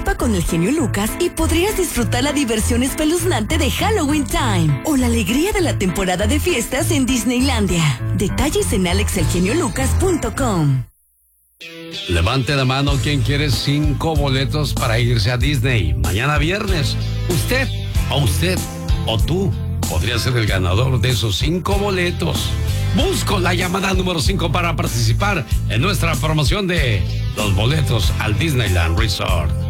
Participa con el genio Lucas y podrías disfrutar la diversión espeluznante de Halloween Time o la alegría de la temporada de fiestas en Disneylandia. Detalles en alexelgeniolucas.com. Levante la mano quien quiere 5 boletos para irse a Disney mañana viernes. Usted o tú podría ser el ganador de esos 5 boletos. Busco la llamada número 5 para participar en nuestra promoción de los boletos al Disneyland Resort.